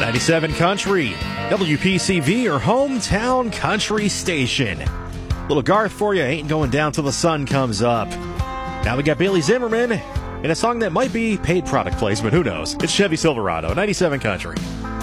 97 Country, WPCV, your hometown country station. Little Garth for you, ain't going down till the sun comes up. Now we got Bailey Zimmerman in a song that might be paid product placement, who knows? It's Chevy Silverado, 97 Country.